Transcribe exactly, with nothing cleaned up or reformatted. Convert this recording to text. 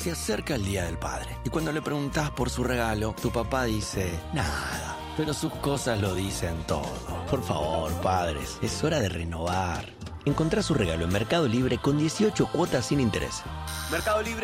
Se acerca el Día del Padre y cuando le preguntás por su regalo, tu papá dice nada, pero sus cosas lo dicen todo. Por favor, padres, es hora de renovar. Encontrá su regalo en Mercado Libre con dieciocho cuotas sin interés. Mercado Libre.